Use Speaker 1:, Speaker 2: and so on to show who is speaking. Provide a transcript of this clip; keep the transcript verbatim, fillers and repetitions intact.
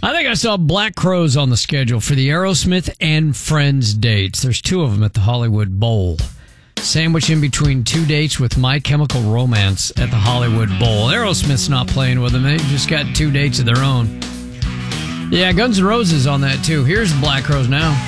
Speaker 1: I think I saw Black Crowes on the schedule for the Aerosmith and Friends dates. There's two of them at the Hollywood Bowl. Sandwich in between two dates with My Chemical Romance at the Hollywood Bowl. Aerosmith's not playing with them. They just got two dates of their own. Yeah, Guns N' Roses on that too. Here's Black Crowes now.